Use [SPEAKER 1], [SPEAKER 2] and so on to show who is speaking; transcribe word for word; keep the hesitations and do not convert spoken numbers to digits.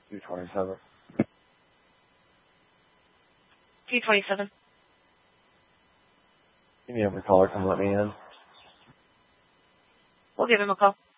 [SPEAKER 1] two twenty-seven.
[SPEAKER 2] two twenty-seven.
[SPEAKER 1] Can you have a caller come let me in?
[SPEAKER 2] We'll give him a call.